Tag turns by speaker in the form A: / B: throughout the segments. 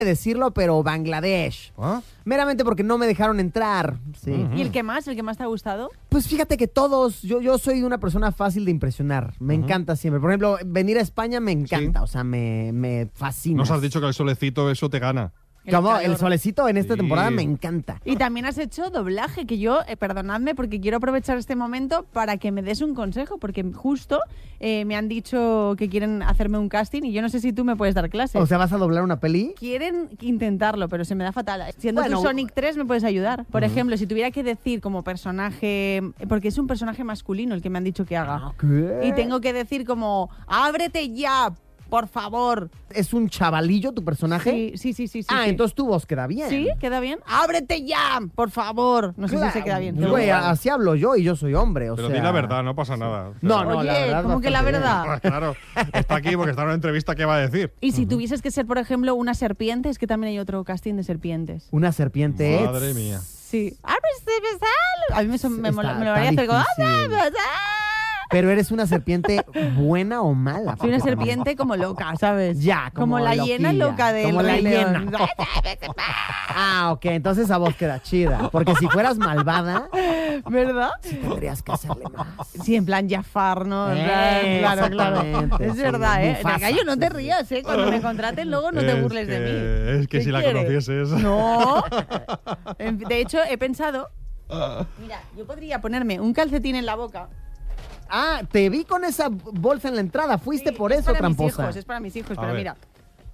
A: decirlo, pero Bangladesh.
B: ¿Ah?
A: Meramente porque no me dejaron entrar. Sí.
B: Ujú.
C: ¿Y el que más? ¿El que más te ha gustado?
A: Pues fíjate que todos, yo soy una persona fácil de impresionar. Me encanta siempre. Por ejemplo, venir a España me encanta.
B: Sí.
A: O sea, me fascina.
B: Nos has dicho que el solecito eso te gana.
A: Como
C: calor.
A: el solecito en esta
B: Sí.
A: temporada me encanta.
C: Y también has hecho doblaje, que yo, perdonadme, porque quiero aprovechar este momento para que me des un consejo, porque justo me han dicho que quieren hacerme un casting y yo no sé si tú me puedes dar clases.
A: O sea, ¿vas a doblar una peli?
C: Quieren intentarlo, pero se me da fatal. Siendo
A: Bueno,
C: tú Sonic 3, me puedes ayudar. Por ejemplo, si tuviera que decir como personaje, porque es un personaje masculino el que me han dicho que haga,
A: ¿Qué?
C: y tengo que decir como, ábrete ya, por favor.
A: ¿Es un chavalillo tu personaje?
C: Sí.
A: Entonces tu voz queda bien.
C: ¿Sí? ¿Queda bien? ¡Ábrete ya! Por favor. No sé si se queda bien.
A: Pues, güey,
C: Pero-
A: así hablo yo y yo soy hombre, o
B: Pero
A: sea...
B: di la verdad, no pasa nada.
A: No, no,
C: Oye,
A: la verdad.
C: ¿cómo que la
A: bastante bien.
C: verdad?
B: Claro, está aquí porque está en una entrevista, ¿qué va a decir?
C: Y si tuvieses que ser, por ejemplo, una serpiente, es que también hay otro casting de serpientes.
A: Una serpiente.
B: Madre mía.
C: Sí. A mí me
A: Está
C: molaría hacer como...
A: difícil. Pero eres una serpiente buena o mala.
C: Soy una serpiente como loca, ¿sabes?
A: Ya, como
C: la hiena
A: loquilla,
C: loca de
A: como la
C: Rey León.
A: hiena. Ah, ok, entonces esa voz queda chida. Porque si fueras malvada,
C: ¿Verdad?
A: tendrías que hacerle más.
C: Sí, en plan Jafar, ¿no? En plan, claro.
A: exactamente,
C: Es
A: sí,
C: verdad, ¿eh?
A: Mufasa.
C: Gallo, no te rías, ¿eh? Cuando me contraten, luego no te
B: Es
C: burles de
B: que-
C: mí.
B: es que
C: ¿Qué
B: si la
C: quieres?
B: conocieses.
C: No. De hecho, he pensado... Mira, yo podría ponerme un calcetín en la boca.
A: Ah, te vi con esa bolsa en la entrada. Fuiste
C: Sí,
A: por
C: es
A: eso,
C: para
A: tramposa.
C: Mis hijos, es para mis hijos,
B: A
C: pero
B: ver.
C: mira.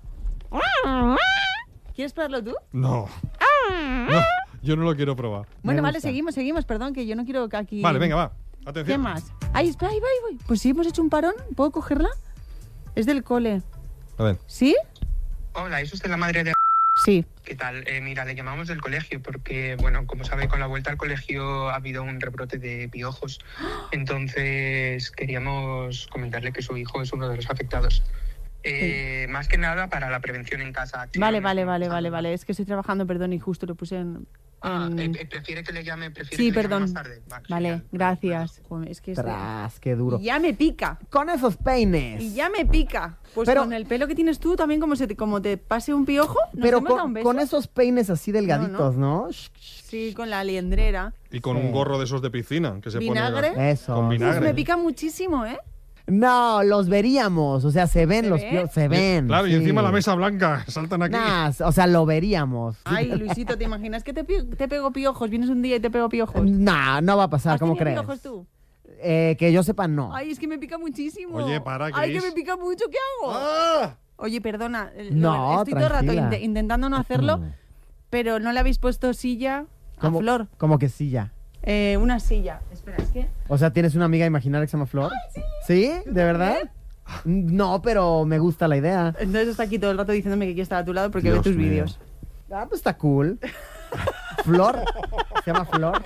C: ¿Quieres probarlo tú?
B: No. No, yo no lo quiero probar.
C: Bueno, vale,
A: gusta.
C: seguimos, perdón, que yo no quiero que aquí...
B: Vale, venga, va. Atención.
C: ¿Qué más? Ahí, espera, ahí voy. Pues sí, hemos hecho un parón. ¿Puedo cogerla? Es del cole.
B: A ver.
C: ¿Sí?
D: Hola, ¿es usted la madre de...?
C: Sí.
D: ¿Qué tal? Mira, le llamamos del colegio porque, bueno, como sabe, con la vuelta al colegio ha habido un rebrote de piojos. Entonces, queríamos comentarle que su hijo es uno de los afectados. Más que nada para la prevención en casa.
C: Vale. Es que estoy trabajando, perdón, y justo lo puse en...
D: ¿Prefiere que le llame? ¿Prefiere
C: Sí,
D: que le llame
C: perdón.
D: más tarde?
C: Vale,
D: genial.
C: gracias. Joder, es que
A: Tras, qué duro.
C: Y ya me pica.
A: Con esos peines.
C: Y ya me pica. Pues
A: Pero-
C: con el pelo que tienes tú, también como te pase un piojo, ¿no
A: Pero
C: se me da un beso?
A: con esos peines así delgaditos, ¿no?
C: Sí, con la liendrera.
B: Y con
A: Sí.
B: un gorro de esos de piscina que se
C: ¿Vinagre?
B: pone.
A: Eso.
B: Con
C: Uf,
B: vinagre.
C: me pica muchísimo, ¿eh?
A: No, los veríamos. O sea, se ven
C: ¿Se
A: los
C: ve?
A: piojos. Se ven.
B: Claro, y
A: sí.
B: encima la mesa blanca. Saltan aquí.
A: Nah, o sea, lo veríamos.
C: Ay, Luisito, ¿te imaginas que te pego piojos? Vienes un día y te pego piojos.
A: Nah, no va a pasar,
C: ¿Has
A: ¿cómo
C: tenido
A: crees?
C: piojos tú?
A: Que yo sepa, no.
C: Ay, es que me pica muchísimo.
B: Oye, para,
C: Ay, que
B: Cris.
C: me pica mucho, ¿qué hago?
B: ¡Ah!
C: Oye, perdona.
A: No,
C: estoy todo el rato
A: tranquila.
C: intentando no hacerlo, pero no le habéis puesto silla a Flor.
A: Como que sí, ya.
C: Una silla. Espera, es que...
A: O sea, ¿tienes una amiga imaginaria que se llama Flor? ¿Sí? ¿De verdad? No, pero me gusta la idea.
C: Entonces está aquí todo el rato diciéndome que quiere estar a tu lado porque
B: Dios
C: ve tus
B: mío.
C: vídeos.
A: Ah, pues está cool. Flor. Se llama Flor.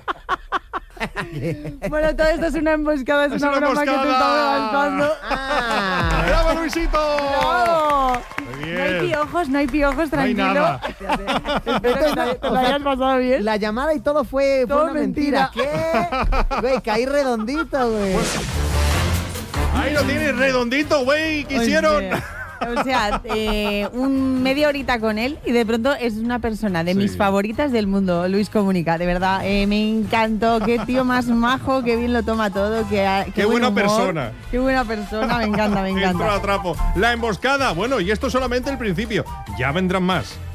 C: Bueno, todo esto es una emboscada, es
B: ¡Es
C: una
B: una
C: broma que te
B: emboscada!
C: estaba lanzando.
A: Ah.
B: ¡Bravo, Luisito!
C: ¡Bravo!
B: Muy
C: No hay
B: bien.
C: piojos, no hay piojos,
B: No hay
C: tranquilo.
B: nada.
C: Espero que te lo hayas pasado bien.
A: La llamada y todo fue
C: Todo
A: una mentira.
C: mentira.
A: ¿Qué? Güey, caí redondito, güey.
B: Ahí lo tienes redondito, güey. ¿Qué hicieron?
C: O sea, un media horita con él y de pronto es una persona de mis favoritas del mundo, Luis Comunica. De verdad, me encantó. Qué tío más majo, qué bien lo toma todo. Qué buen
B: buena
C: humor.
B: persona.
C: Qué buena persona, me encanta, me
B: Entró
C: encanta.
B: a trapo. La emboscada. Bueno, y esto es solamente el principio. Ya vendrán más.